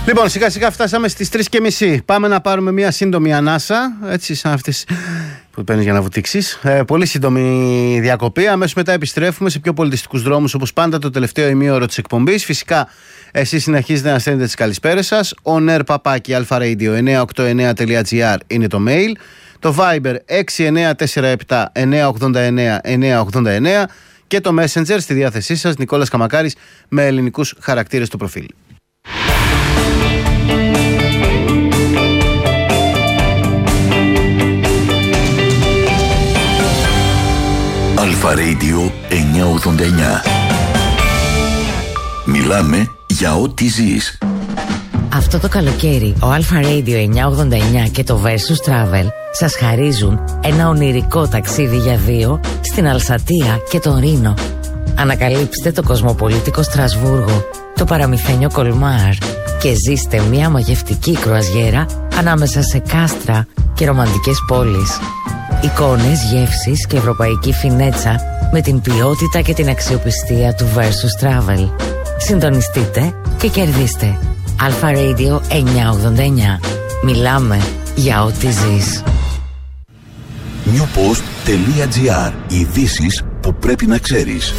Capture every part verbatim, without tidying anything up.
Λοιπόν, σιγά σιγά φτάσαμε στις τρεις και μισή. Πάμε να πάρουμε μια σύντομη ανάσα, έτσι σαν αυτές που παίρνεις για να βουτήξεις. Ε, πολύ σύντομη διακοπή. Αμέσως μετά επιστρέφουμε σε πιο πολιτιστικούς δρόμους, όπως πάντα το τελευταίο ημίωρο της εκπομπής. Φυσικά εσείς συνεχίζετε να στέλνετε τις καλησπέρες σας. on air παπάκι alpharadio εννιακόσια ογδόντα εννέα τελεία τζι άρ είναι το mail. Το Viber έξι εννέα τέσσερα επτά εννιακόσια ογδόντα εννέα εννιακόσια ογδόντα εννέα και το Messenger στη διάθεσή σας, Νικόλας Καμακάρης, με ελληνικούς χαρακτήρες στο προφίλ. Αλφα-Radio εννιακόσια ογδόντα εννέα. Μιλάμε για ό,τι ζεις. Αυτό το καλοκαίρι ο Αλφα-Radio εννιακόσια ογδόντα εννέα και το Versus Travel σας χαρίζουν ένα ονειρικό ταξίδι για δύο στην Αλσατία και τον Ρήνο. Ανακαλύψτε το κοσμοπολίτικο Στρασβούργο, το παραμυθένιο Κολμάρ και ζήστε μια μαγευτική κρουαζιέρα ανάμεσα σε κάστρα και ρομαντικές πόλεις. Εικόνες, γεύσεις και ευρωπαϊκή φινέτσα με την ποιότητα και την αξιοπιστία του Versus Travel. Συντονιστείτε και κερδίστε. Αλφα-Radio εννιακόσια ογδόντα εννέα. Μιλάμε για ό,τι ζεις. newpost τελεία τζι άρ. Ειδήσεις που πρέπει να ξέρεις.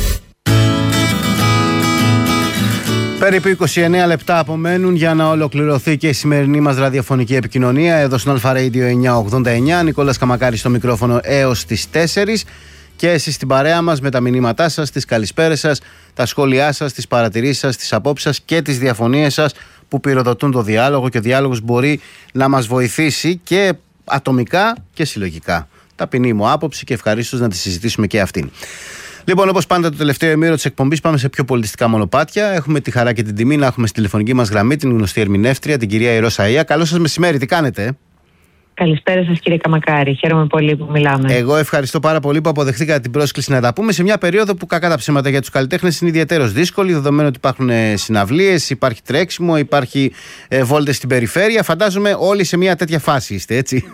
Περίπου είκοσι εννέα λεπτά απομένουν για να ολοκληρωθεί και η σημερινή μας ραδιοφωνική επικοινωνία εδώ στον Αλφα-Radio εννιακόσια ογδόντα εννέα. Νικόλας Καμακάρης στο μικρόφωνο έως τις τέσσερις και εσείς στην παρέα μας με τα μηνύματά σας, τις καλησπέρες σας, τα σχόλιά σας, τις παρατηρήσεις σας, τις απόψεις σας και τις διαφωνίες σας που πυροδοτούν το διάλογο, και ο διάλογος μπορεί να μας βοηθήσει και ατομικά και συλλογικά. Ταπεινή μου άποψη και ευχαρίστως να τη συζητήσουμε και αυτήν. Λοιπόν, όπως πάντα, το τελευταίο ημίρο της εκπομπής πάμε σε πιο πολιτιστικά μονοπάτια. Έχουμε τη χαρά και την τιμή να έχουμε στη τηλεφωνική μας γραμμή την γνωστή ερμηνεύτρια, την κυρία Ειρώ Σαΐα. Καλό σας μεσημέρι, τι κάνετε? Καλησπέρα σας, κύριε Καμακάρη. Χαίρομαι πολύ που μιλάμε. Εγώ ευχαριστώ πάρα πολύ που αποδεχτήκατε την πρόσκληση να τα πούμε σε μια περίοδο που, κακά τα ψέματα, για τους καλλιτέχνες είναι ιδιαίτερως δύσκολη, δεδομένου ότι υπάρχουν συναυλίες, υπάρχει τρέξιμο, υπάρχει ε, βόλτες στην περιφέρεια. Φαντάζομαι όλοι σε μια τέτοια φάση είστε, έτσι?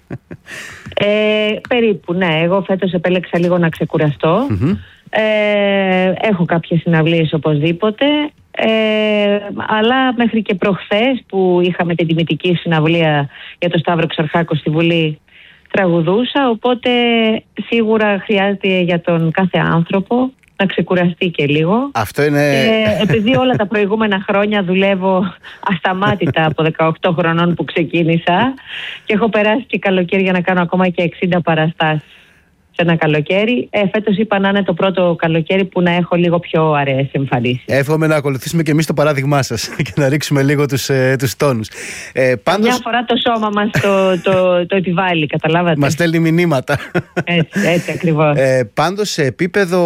Ε, περίπου, ναι. Εγώ φέτος επέλεξα λίγο να ξεκουραστώ. Mm-hmm. Ε, έχω κάποιες συναυλίες οπωσδήποτε. Ε, αλλά μέχρι και προχθές που είχαμε την τιμητική συναυλία για το Σταύρο Ξαρχάκο στη Βουλή, τραγουδούσα, οπότε σίγουρα χρειάζεται για τον κάθε άνθρωπο να ξεκουραστεί και λίγο. Αυτό είναι... Και επειδή όλα τα προηγούμενα χρόνια δουλεύω ασταμάτητα από δεκαοκτώ χρονών που ξεκίνησα και έχω περάσει και καλοκαίρια να κάνω ακόμα και εξήντα παραστάσεις σε ένα καλοκαίρι, ε, φέτος είπα να είναι το πρώτο καλοκαίρι που να έχω λίγο πιο αραιές εμφανίσεις. Εύχομαι να ακολουθήσουμε και εμείς το παράδειγμά σας και να ρίξουμε λίγο τους, ε, τους τόνους. Ε, πάντως... Μια φορά το σώμα μας το, το, το επιβάλλει, καταλάβατε. Μας στέλνει μηνύματα. Έτσι, έτσι ακριβώς. Ε, πάντως σε επίπεδο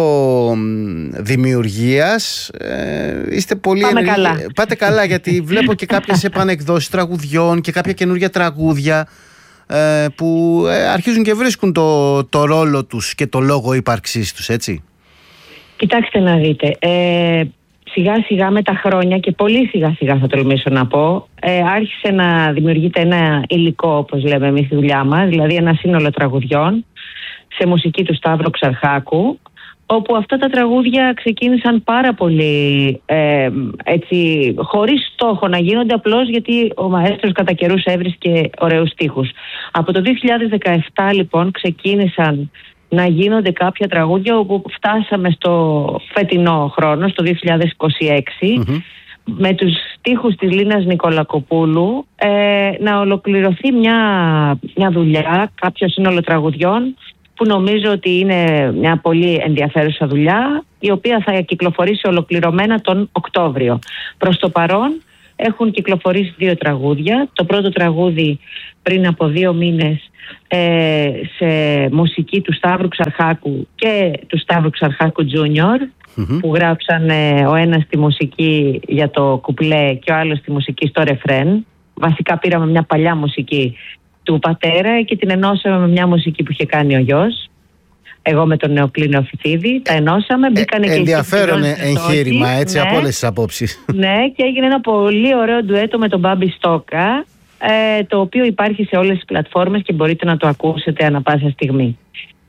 δημιουργίας ε, είστε πολύ Πάμε ενεργοί. καλά. Πάτε καλά, γιατί βλέπω και κάποιες επανεκδόσεις τραγουδιών και κάποια καινούργια τραγούδια που αρχίζουν και βρίσκουν το, το ρόλο τους και το λόγο ύπαρξής τους, έτσι. Κοιτάξτε να δείτε, ε, σιγά σιγά με τα χρόνια, και πολύ σιγά σιγά θα τολμήσω να πω, ε, άρχισε να δημιουργείται ένα υλικό, όπως λέμε εμείς στη δουλειά μας, δηλαδή ένα σύνολο τραγουδιών σε μουσική του Σταύρου Ξαρχάκου, όπου αυτά τα τραγούδια ξεκίνησαν πάρα πολύ ε, έτσι, χωρίς στόχο να γίνονται, απλώς γιατί ο μαέστρος κατά καιρούς έβρισκε ωραίους στίχους. Από το δύο χιλιάδες δεκαεπτά λοιπόν ξεκίνησαν να γίνονται κάποια τραγούδια, όπου φτάσαμε στο φετινό χρόνο, στο δύο χιλιάδες είκοσι έξι, mm-hmm. με τους στίχους της Λίνας Νικολακοπούλου ε, να ολοκληρωθεί μια, μια δουλειά, κάποιο σύνολο τραγουδιών, που νομίζω ότι είναι μια πολύ ενδιαφέρουσα δουλειά, η οποία θα κυκλοφορήσει ολοκληρωμένα τον Οκτώβριο. Προς το παρόν έχουν κυκλοφορήσει δύο τραγούδια. Το πρώτο τραγούδι πριν από δύο μήνες ε, σε μουσική του Σταύρου Ξαρχάκου και του Σταύρου Ξαρχάκου Τζούνιορ, mm-hmm. που γράψαν ε, ο ένας τη μουσική για το κουπλέ και ο άλλος τη μουσική στο ρεφρέν. Βασικά πήραμε μια παλιά μουσική του πατέρα και την ενώσαμε με μια μουσική που είχε κάνει ο γιος. Εγώ με τον Νεοκλή Φιθίδη. Τα ενώσαμε. Ε, ενδιαφέρον εγχείρημα, έτσι, ναι, από όλες τις απόψεις. Ναι, και έγινε ένα πολύ ωραίο ντουέτο με τον Μπάμπη Στόκα, ε, το οποίο υπάρχει σε όλες τις πλατφόρμες και μπορείτε να το ακούσετε ανά πάσα στιγμή.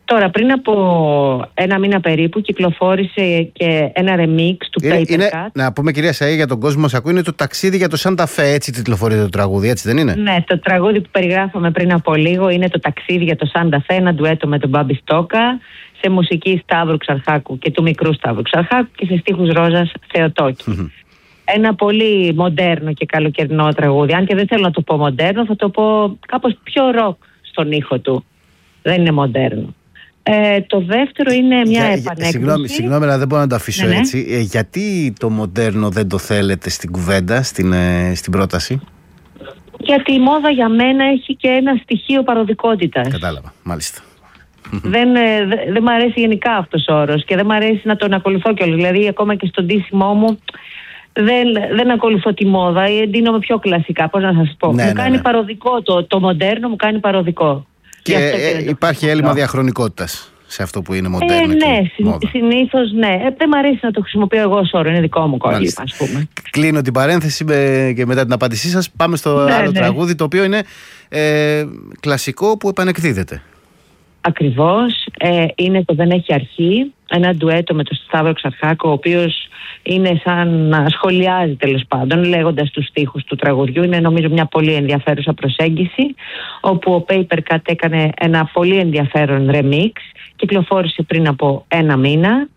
Τώρα, πριν από ένα μήνα περίπου, κυκλοφόρησε και ένα remix του είναι, Paper είναι, Cut. Να πούμε, κυρία Σαΐ, για τον κόσμο μας ακούει, είναι το ταξίδι για το Santa Fe, έτσι τιτλοφορείται το τραγούδι, έτσι δεν είναι? Ναι, το τραγούδι που περιγράφαμε πριν από λίγο είναι το ταξίδι για το Santa Fe, ένα ντουέτο με τον Μπάμπη Στόκα, σε μουσική Σταύρου Ξαρχάκου και του μικρού Σταύρου Ξαρχάκου και σε στίχους Ρόζας Θεοτόκη. Mm-hmm. Ένα πολύ μοντέρνο και καλοκαιρινό τραγούδι. Αν και δεν θέλω να το πω μοντέρνο, θα το πω κάπως πιο ροκ στον ήχο του. Δεν είναι μοντέρνο. Ε, το δεύτερο είναι μια για, επανέκδοση. Συγγνώμη, συγγνώμη, αλλά δεν μπορώ να το αφήσω ναι, έτσι. Ε, γιατί το μοντέρνο δεν το θέλετε στην κουβέντα, στην, ε, στην πρόταση? Γιατί η μόδα για μένα έχει και ένα στοιχείο παροδικότητας. Κατάλαβα, μάλιστα. Δεν, ε, δε, δεν μ' αρέσει γενικά αυτός ο όρος και δεν μ' αρέσει να τον ακολουθώ κιόλας. Δηλαδή, ακόμα και στον ντύσιμό μου δεν, δεν ακολουθώ τη μόδα, εντείνομαι πιο κλασικά. Πώς να σας πω. Ναι, μου ναι, κάνει ναι. παροδικό το, το μοντέρνο, μου κάνει παροδικό. Και, και υπάρχει έλλειμμα διαχρονικότητας σε αυτό που είναι μοντέρνο. Ε, ναι, και συνήθως ναι. Ε, δεν μ' αρέσει να το χρησιμοποιώ εγώ ως όρο, είναι δικό μου κόλλημα, ας πούμε. Κλείνω την παρένθεση με, και μετά την απάντησή σας πάμε στο ναι, άλλο ναι. τραγούδι, το οποίο είναι ε, κλασικό που επανεκδίδεται. Ακριβώς, ε, είναι το «Δεν έχει αρχή», ένα ντουέτο με τον Σταύρο Ξαρχάκο, ο οποίος είναι σαν να σχολιάζει τέλος πάντων λέγοντας τους στίχους του τραγουδιού. Είναι νομίζω μια πολύ ενδιαφέρουσα προσέγγιση, όπου ο Paper Cut έκανε ένα πολύ ενδιαφέρον remix, κυκλοφόρησε πριν από ένα μήνα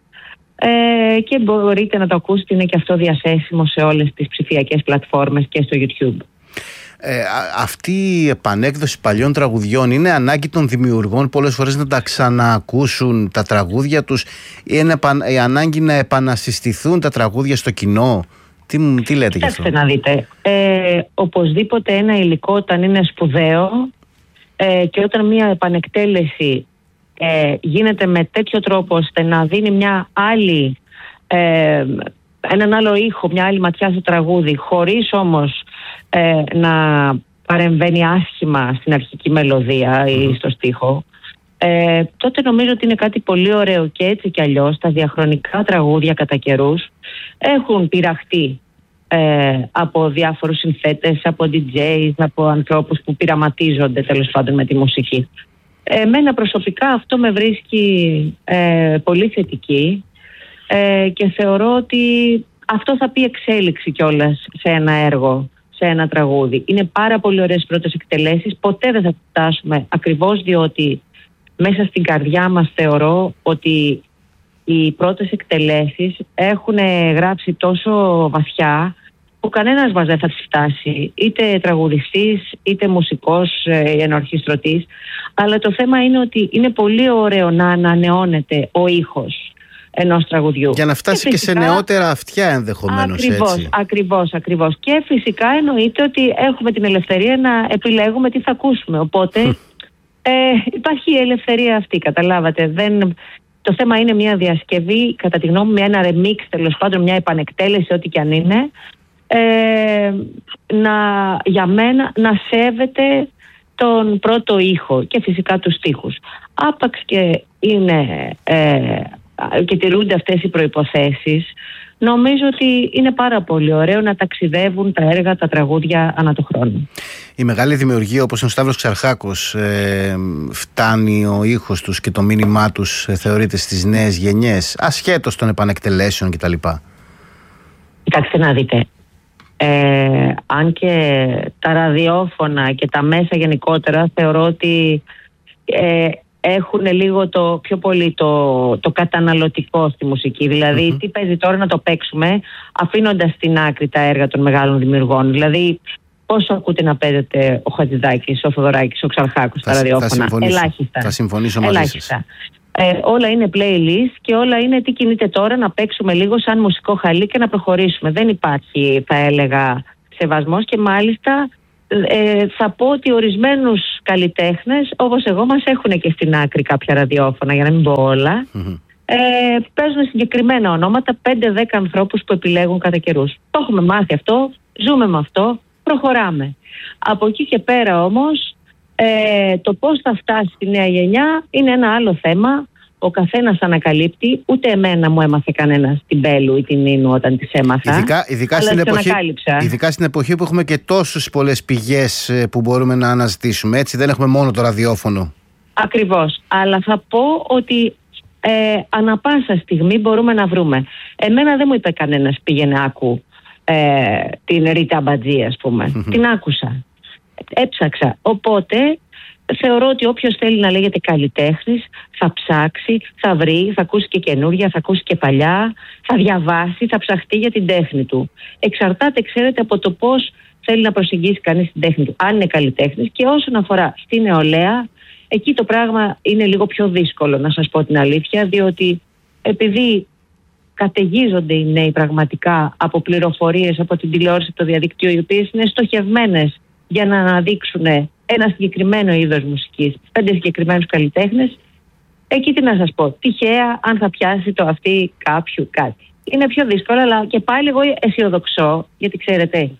ε, και μπορείτε να το ακούσετε, είναι και αυτό διαθέσιμο σε όλες τις ψηφιακές πλατφόρμες και στο YouTube. Ε, αυτή η επανέκδοση παλιών τραγουδιών είναι ανάγκη των δημιουργών πολλές φορές να τα ξαναακούσουν τα τραγούδια τους, ή είναι η ανάγκη να επανασυστηθούν τα τραγούδια στο κοινό? Τι, τι λέτε γι' αυτό? Κοιτάξτε να δείτε, ε, οπωσδήποτε ένα υλικό όταν είναι σπουδαίο ε, και όταν μια επανεκτέλεση ε, γίνεται με τέτοιο τρόπο ώστε να δίνει μια άλλη, ε, έναν άλλο ήχο, μια άλλη ματιά στο τραγούδι, χωρίς όμως ε, να παρεμβαίνει άσχημα στην αρχική μελωδία ή στο στίχο, ε, τότε νομίζω ότι είναι κάτι πολύ ωραίο. Και έτσι κι αλλιώς τα διαχρονικά τραγούδια κατά καιρούς έχουν πειραχτεί ε, από διάφορους συνθέτες, από ντι τζέις, από ανθρώπους που πειραματίζονται τέλος πάντων με τη μουσική. Εμένα προσωπικά αυτό με βρίσκει ε, πολύ θετική ε, και θεωρώ ότι αυτό θα πει εξέλιξη κιόλας σε ένα έργο, σε ένα τραγούδι. Είναι πάρα πολύ ωραίες πρώτες εκτελέσεις, ποτέ δεν θα φτάσουμε, ακριβώς διότι μέσα στην καρδιά μας θεωρώ ότι οι πρώτες εκτελέσεις έχουν γράψει τόσο βαθιά που κανένας μας δεν θα τις φτάσει, είτε τραγουδιστής είτε μουσικός ή ενορχιστρωτής. Αλλά το θέμα είναι ότι είναι πολύ ωραίο να ανανεώνεται ο ήχος ενός τραγουδιού. Για να φτάσει και, φυσικά, και σε νεότερα αυτιά ενδεχομένως. Ακριβώς, έτσι. ακριβώς, ακριβώς. Και φυσικά εννοείται ότι έχουμε την ελευθερία να επιλέγουμε τι θα ακούσουμε. Οπότε ε, υπάρχει η ελευθερία αυτή, καταλάβατε. Δεν... Το θέμα είναι μια διασκευή, κατά τη γνώμη μου, ένα remix, τέλος πάντων, μια επανεκτέλεση, ό,τι και αν είναι, ε, να, για μένα να σέβεται τον πρώτο ήχο και φυσικά τους στίχους. Άπαξ και είναι ε, και τηρούνται αυτές οι προϋποθέσεις, νομίζω ότι είναι πάρα πολύ ωραίο να ταξιδεύουν τα έργα, τα τραγούδια ανά το χρόνο. Η μεγάλη δημιουργία όπως είναι ο Σταύρος Ξαρχάκος, ε, φτάνει ο ήχος τους και το μήνυμά τους, ε, θεωρείται, στις νέες γενιές, ασχέτως των επανεκτελέσεων κτλ? Κοιτάξτε να δείτε, ε, αν και τα ραδιόφωνα και τα μέσα γενικότερα θεωρώ ότι ε, έχουν λίγο το πιο πολύ το, το καταναλωτικό στη μουσική. Δηλαδή, mm-hmm. τι παίζει τώρα να το παίξουμε, αφήνοντας στην άκρη τα έργα των μεγάλων δημιουργών. Δηλαδή, πόσο ακούτε να παίζετε ο Χατζηδάκης, ο Θοδωράκης, ο Ξαρχάκος στα ραδιόφωνα? Ελάχιστα. Θα συμφωνήσω μαζί Ελάχιστα. σας. Ε, όλα είναι playlist και όλα είναι τι κινείται τώρα, να παίξουμε λίγο σαν μουσικό χαλί και να προχωρήσουμε. Δεν υπάρχει, θα έλεγα, σεβασμός και μάλιστα Ε, θα πω ότι ορισμένους καλλιτέχνες όπως εγώ μας έχουν και στην άκρη κάποια ραδιόφωνα, για να μην πω όλα. Mm-hmm. ε, παίζουν συγκεκριμένα ονόματα, πέντε δέκα ανθρώπους που επιλέγουν κατά καιρούς. Το έχουμε μάθει αυτό, ζούμε με αυτό, προχωράμε. Από εκεί και πέρα όμως ε, το πώς θα φτάσει στη νέα γενιά είναι ένα άλλο θέμα. Ο καθένας ανακαλύπτει, ούτε εμένα μου έμαθε κανένας την Μπέλου ή την Νίνου όταν τις έμαθα. Ειδικά, ειδικά, στην εποχή, ειδικά στην εποχή που έχουμε και τόσες πολλές πηγές που μπορούμε να αναζητήσουμε. Έτσι, δεν έχουμε μόνο το ραδιόφωνο. Ακριβώς. Αλλά θα πω ότι ε, ανα πάσα στιγμή μπορούμε να βρούμε. Εμένα δεν μου είπε κανένας πήγαινε άκου ε, την Ρίτα Μπατζή, ας πούμε. Mm-hmm. Την άκουσα. Έψαξα. Οπότε θεωρώ ότι όποιος θέλει να λέγεται καλλιτέχνης θα ψάξει, θα βρει, θα ακούσει και καινούρια, θα ακούσει και παλιά, θα διαβάσει, θα ψαχτεί για την τέχνη του. Εξαρτάται, ξέρετε, από το πώς θέλει να προσεγγίσει κανείς την τέχνη του, αν είναι καλλιτέχνης. Και όσον αφορά στη νεολαία, εκεί το πράγμα είναι λίγο πιο δύσκολο, να σας πω την αλήθεια, διότι επειδή καταιγίζονται οι νέοι πραγματικά από πληροφορίες, από την τηλεόραση, από το διαδικτύο, οι οποίες είναι στοχευμένες για να αναδείξουν ένα συγκεκριμένο είδος μουσικής, πέντε συγκεκριμένους καλλιτέχνες, εκεί τι να σας πω, τυχαία αν θα πιάσει το αυτί κάποιου κάτι. Είναι πιο δύσκολο, αλλά και πάλι εγώ αισιοδοξώ, γιατί ξέρετε,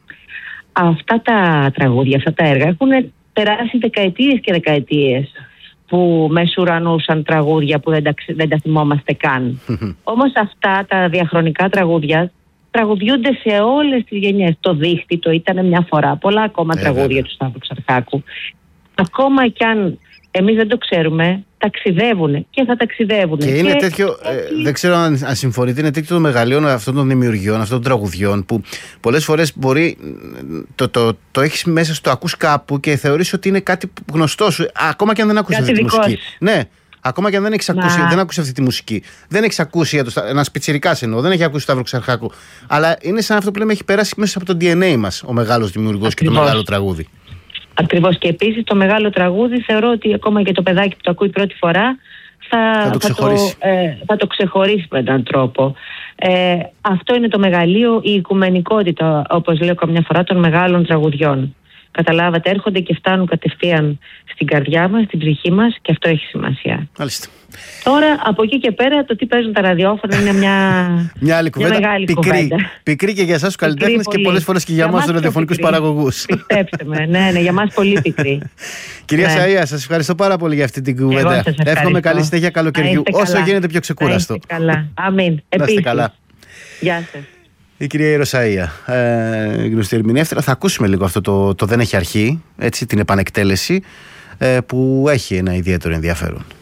αυτά τα τραγούδια, αυτά τα έργα έχουν περάσει δεκαετίες και δεκαετίες που μεσουρανούσαν τραγούδια που δεν τα, δεν τα θυμόμαστε καν. Όμως αυτά τα διαχρονικά τραγούδια τραγουδιούνται σε όλες τις γενιές. Το δίχτυ, το ήταν μια φορά. Πολλά ακόμα ε, τραγούδια βέβαια. Του Σταύρου Ξαρχάκου. Ακόμα κι αν εμείς δεν το ξέρουμε, ταξιδεύουν και θα ταξιδεύουν. Και, και είναι τέτοιο, ε, δεν ξέρω αν, αν συμφωνείτε, είναι τέτοιο το μεγαλείο αυτών των δημιουργιών, αυτών των τραγουδιών, που πολλές φορές μπορεί το, το, το, το έχεις μέσα στο ακούς κάπου και θεωρείς ότι είναι κάτι γνωστό σου, ακόμα και αν δεν ακούς αυτή τη μουσική. Ναι. Ακόμα και αν δεν έχεις ακούσει, δεν ακούσει αυτή τη μουσική. Δεν έχεις ακούσει για το, ένας πιτσιρικάς εννοώ, δεν έχει ακούσει το Σταύρο Ξαρχάκου. Αλλά είναι σαν αυτό που λέμε, έχει περάσει μέσα από το ντι εν έι μας ο μεγάλος δημιουργός και το μεγάλο τραγούδι. Ακριβώς. Και επίσης το μεγάλο τραγούδι θεωρώ ότι ακόμα και το παιδάκι που το ακούει πρώτη φορά θα, θα, το, θα, το, ε, θα το ξεχωρίσει με έναν τρόπο. Ε, αυτό είναι το μεγαλείο, η οικουμενικότητα, όπως λέω καμιά φορά, των μεγάλων τραγουδιών. Καταλάβατε, έρχονται και φτάνουν κατευθείαν στην καρδιά μας, στην ψυχή μας, και αυτό έχει σημασία. Μάλιστα. Τώρα, από εκεί και πέρα, το τι παίζουν τα ραδιόφωνα είναι μια, μια, άλλη κουβέντα, μια μεγάλη πικρή, κουβέντα. Πικρή και για εσάς τους καλλιτέχνες και πολλές φορές και για, για εμάς τους ραδιοφωνικούς παραγωγούς. Πιστέψτε με, ναι, ναι, για μας πολύ πικρή. Κυρία ναι. Σαΐα, σας ευχαριστώ πάρα πολύ για αυτή την κουβέντα. Εύχομαι καλή συνέχεια καλοκαιριού, όσο γίνεται πιο ξεκούραστο. Καλά. Αμήν. Επίσης. Καλά. Γεια σας. Η κυρία Ιεροσαΐα, ε, γνωστή ερμηνεύτρια. Θα ακούσουμε λίγο αυτό το, το «Δεν έχει αρχή», έτσι, την επανεκτέλεση, ε, που έχει ένα ιδιαίτερο ενδιαφέρον.